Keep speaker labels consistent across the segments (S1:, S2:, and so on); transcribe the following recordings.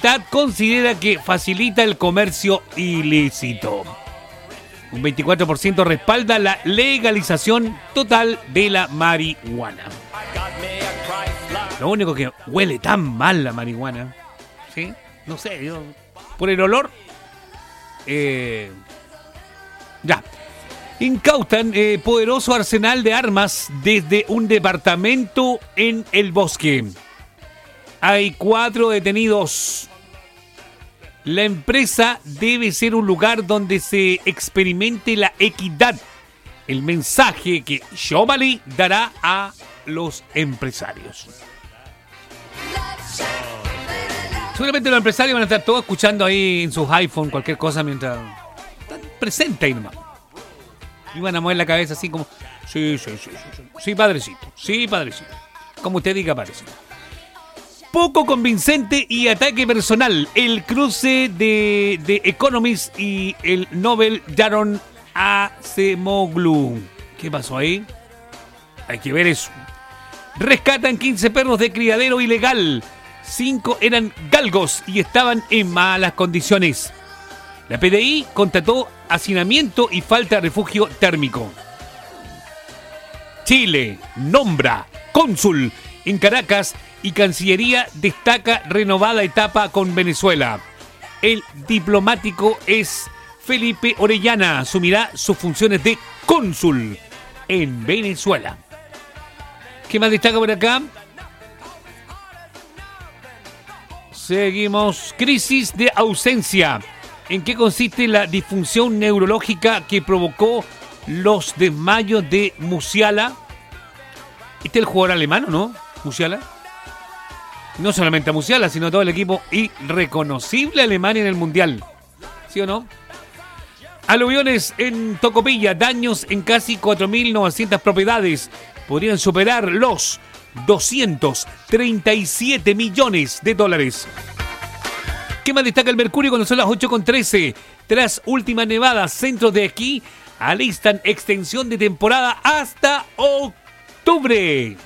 S1: mitad considera que facilita el comercio ilícito. Un 24% respalda la legalización total de la marihuana. Lo único que huele tan mal la marihuana, ¿sí? No sé, yo por el olor. Ya. Incautan poderoso arsenal de armas desde un departamento en el bosque. Hay 4 detenidos. La empresa debe ser un lugar donde se experimente la equidad. El mensaje que Xomali dará a los empresarios. Seguramente los empresarios van a estar todos escuchando ahí en sus iPhone cualquier cosa mientras están presentes ahí nomás. Y van a mover la cabeza así como, sí, padrecito, como usted diga, padrecito. Poco convincente y ataque personal. El cruce de Economist y el Nobel Yaron Acemoglu. ¿Qué pasó ahí? Hay que ver eso. Rescatan 15 perros de criadero ilegal. 5 eran galgos y estaban en malas condiciones. La PDI constató hacinamiento y falta de refugio térmico. Chile nombra cónsul en Caracas y Cancillería destaca renovada etapa con Venezuela. El diplomático es Felipe Orellana. Asumirá sus funciones de cónsul en Venezuela. ¿Qué más destaca por acá? Seguimos. Crisis de ausencia. ¿En qué consiste la disfunción neurológica que provocó los desmayos de Musiala? Este es el jugador alemán, ¿no? Musiala. No solamente a Musiala, sino a todo el equipo irreconocible Alemania en el Mundial. ¿Sí o no? Aluviones en Tocopilla, daños en casi 4.900 propiedades. Podrían superar los 237 millones de dólares. ¿Qué más destaca el Mercurio cuando son las 8:13? Tras última nevada, centros de esquí alistan extensión de temporada hasta octubre.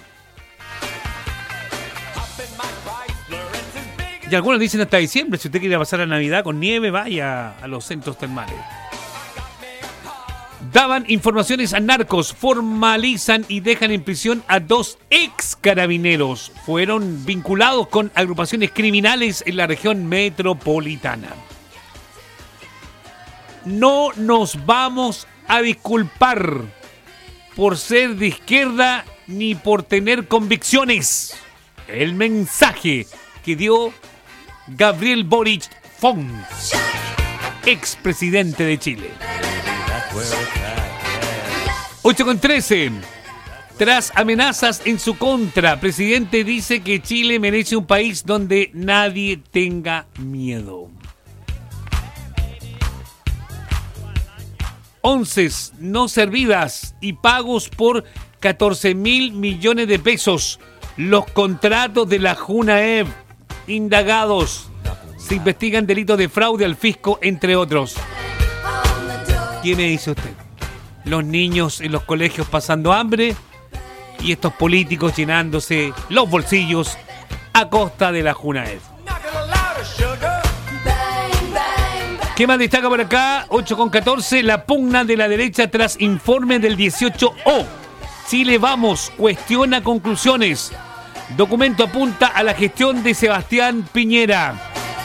S1: Y algunos dicen hasta diciembre. Si usted quiere pasar la Navidad con nieve, vaya a los centros termales. Daban informaciones a narcos, formalizan y dejan en prisión a 2 ex carabineros. Fueron vinculados con agrupaciones criminales en la región metropolitana. No nos vamos a disculpar por ser de izquierda ni por tener convicciones. El mensaje que dio Gabriel Boric Font, expresidente de Chile. 8:13. Tras amenazas en su contra, presidente dice que Chile merece un país donde nadie tenga miedo. 11 no servidas y pagos por 14.000 millones de pesos. Los contratos de la Junaev indagados. Se investigan delitos de fraude al fisco, entre otros. ¿Qué me dice usted? Los niños en los colegios pasando hambre y estos políticos llenándose los bolsillos a costa de la Junaev. ¿Qué más destaca por acá? 8:14. La pugna de la derecha tras informe del 18O. Chile Vamos cuestiona conclusiones. Documento apunta a la gestión de Sebastián Piñera.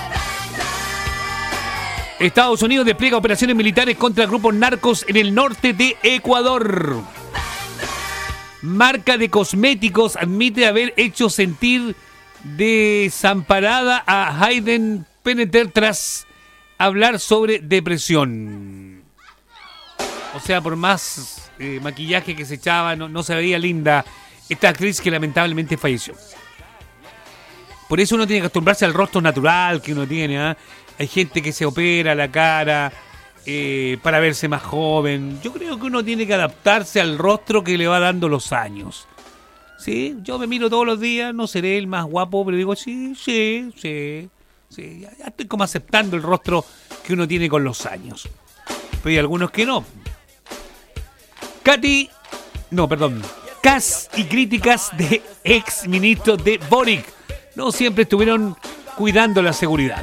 S1: Estados Unidos despliega operaciones militares contra grupos narcos en el norte de Ecuador. Marca de cosméticos admite haber hecho sentir desamparada a Hayden Panettiere tras hablar sobre depresión. O sea, por más maquillaje que se echaba, no se veía linda esta actriz que lamentablemente falleció. Por eso uno tiene que acostumbrarse al rostro natural que uno tiene, ¿eh? Hay gente que se opera la cara para verse más joven. Yo creo que uno tiene que adaptarse al rostro que le va dando los años. ¿Sí? Yo me miro todos los días, no seré el más guapo, pero digo, sí. Ya estoy como aceptando el rostro que uno tiene con los años. Pero hay algunos que no. Cas y críticas de ex ministros de Boric. No siempre estuvieron cuidando la seguridad.